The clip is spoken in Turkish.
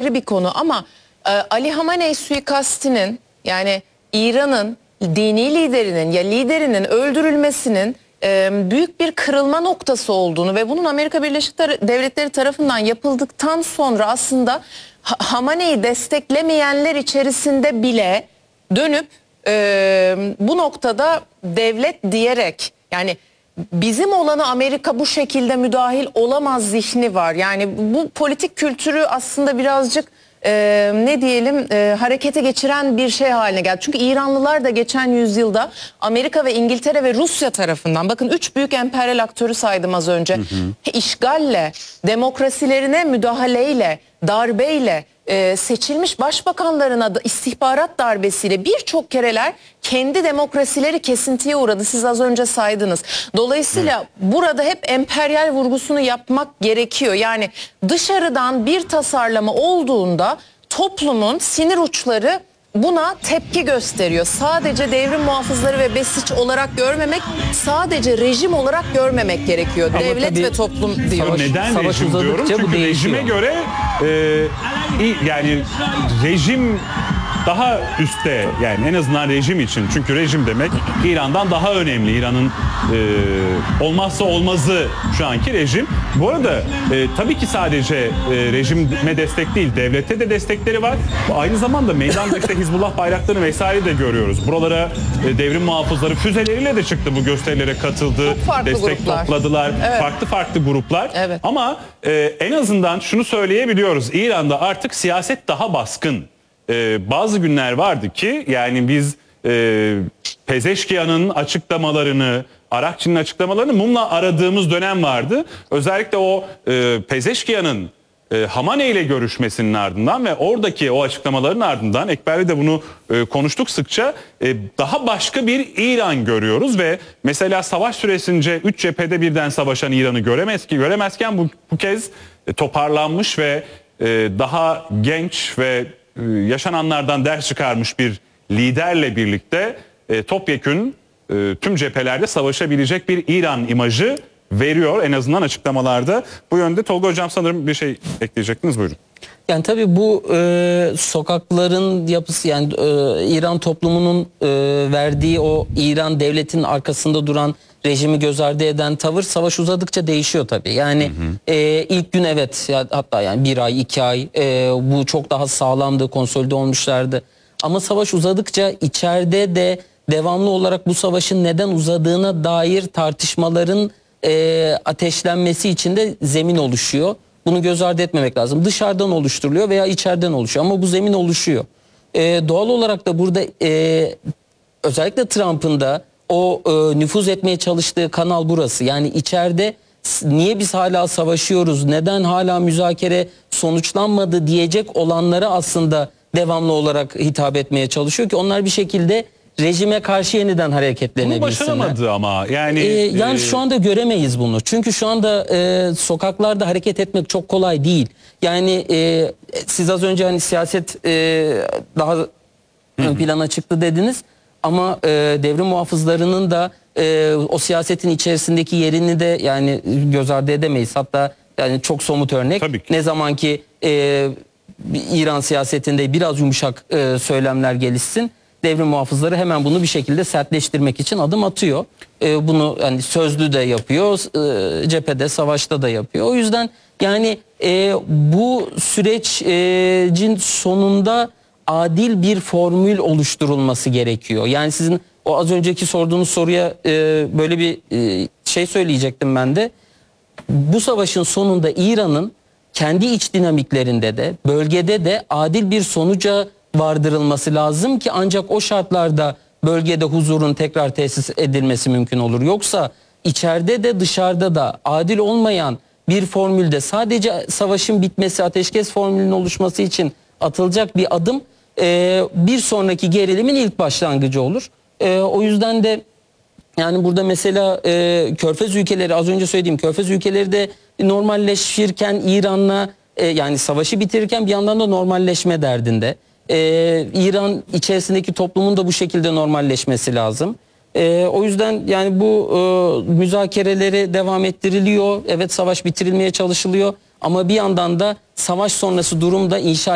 ayrı bir konu ama Ali Hamenei suikastinin, yani İran'ın dini liderinin ya liderinin öldürülmesinin büyük bir kırılma noktası olduğunu ve bunun Amerika Birleşik Devletleri tarafından yapıldıktan sonra aslında Hamanei'yi desteklemeyenler içerisinde bile dönüp bu noktada devlet diyerek, yani bizim olanı Amerika bu şekilde müdahil olamaz zihni var. Yani bu politik kültürü aslında birazcık ne diyelim harekete geçiren bir şey haline geldi. Çünkü İranlılar da geçen yüzyılda Amerika ve İngiltere ve Rusya tarafından, bakın 3 büyük emperyal aktörü saydım az önce, işgalle, demokrasilerine müdahaleyle, darbeyle, seçilmiş başbakanlarına da istihbarat darbesiyle birçok kereler kendi demokrasileri kesintiye uğradı. Siz az önce saydınız. Dolayısıyla burada hep emperyal vurgusunu yapmak gerekiyor. Yani dışarıdan bir tasarlama olduğunda toplumun sinir uçları buna tepki gösteriyor. Sadece devrim muhafızları ve Besiç olarak görmemek, sadece rejim olarak görmemek gerekiyor. Ama devlet ve toplum diyor. Neden rejim diyorum? Çünkü rejime göre yani rejim daha üstte, yani en azından rejim için. Çünkü rejim demek İran'dan daha önemli. İran'ın olmazsa olmazı şu anki rejim. Bu arada tabii ki sadece rejime destek değil, devlete de destekleri var. Aynı zamanda meydanda işte Hizbullah bayraklarını vesaire de görüyoruz. Buralara devrim muhafızları füzeleriyle de çıktı, bu gösterilere katıldı. Destek gruplar topladılar. Evet. Farklı gruplar. Evet. Ama en azından şunu söyleyebiliyoruz. İran'da artık siyaset daha baskın. Bazı günler vardı ki yani biz Pezeşkiyan'ın açıklamalarını, Arakçı'nın açıklamalarını mumla aradığımız dönem vardı. Özellikle o Pezeşkiyan'ın Hamanei ile görüşmesinin ardından ve oradaki o açıklamaların ardından, Ekber'le de bunu konuştuk sıkça, daha başka bir İran görüyoruz ve mesela savaş süresince 3 cephede birden savaşan İran'ı göremezken bu kez toparlanmış ve daha genç ve yaşananlardan ders çıkarmış bir liderle birlikte topyekün tüm cephelerde savaşabilecek bir İran imajı veriyor en azından açıklamalarda. Bu yönde Tolga Hocam sanırım bir şey ekleyecektiniz, buyurun. Yani tabii bu sokakların yapısı, yani İran toplumunun verdiği o İran devletinin arkasında duran, rejimi göz ardı eden tavır savaş uzadıkça değişiyor tabii. Yani ilk gün evet, hatta yani 1 ay 2 ay bu çok daha sağlamdı, konsolide olmuşlardı. Ama savaş uzadıkça içeride de devamlı olarak bu savaşın neden uzadığına dair tartışmaların ateşlenmesi için de zemin oluşuyor. Bunu göz ardı etmemek lazım. Dışarıdan oluşturuluyor veya içeriden oluşuyor ama bu zemin oluşuyor. Doğal olarak da burada özellikle Trump'ın da o nüfuz etmeye çalıştığı kanal burası. Yani içeride niye biz hala savaşıyoruz, neden hala müzakere sonuçlanmadı diyecek olanlara aslında devamlı olarak hitap etmeye çalışıyor ki onlar bir şekilde rejime karşı yeniden hareketlenebilsinler. Bunu başaramadı ama yani... yani şu anda göremeyiz bunu. Çünkü şu anda sokaklarda hareket etmek çok kolay değil. Yani siz az önce hani siyaset daha ön plana çıktı dediniz. Ama devrim muhafızlarının da o siyasetin içerisindeki yerini de yani göz ardı edemeyiz. Hatta yani çok somut örnek. Ne zaman ki İran siyasetinde biraz yumuşak söylemler gelişsin, devrim muhafızları hemen bunu bir şekilde sertleştirmek için adım atıyor. Bunu yani sözlü de yapıyor, cephede, savaşta da yapıyor. O yüzden yani bu sürecin sonunda adil bir formül oluşturulması gerekiyor. Yani sizin o az önceki sorduğunuz soruya böyle bir şey söyleyecektim ben de. Bu savaşın sonunda İran'ın kendi iç dinamiklerinde de, bölgede de adil bir sonuca vardırılması lazım ki ancak o şartlarda bölgede huzurun tekrar tesis edilmesi mümkün olur. Yoksa içeride de dışarıda da adil olmayan bir formülde sadece savaşın bitmesi, ateşkes formülünün oluşması için atılacak bir adım bir sonraki gerilimin ilk başlangıcı olur. O yüzden de yani burada mesela Körfez ülkeleri, az önce söylediğim Körfez ülkeleri de normalleşirken İran'la yani savaşı bitirirken bir yandan da normalleşme derdinde. İran içerisindeki toplumun da bu şekilde normalleşmesi lazım. O yüzden yani bu müzakereleri devam ettiriliyor. Evet, savaş bitirilmeye çalışılıyor ama bir yandan da savaş sonrası durumda inşa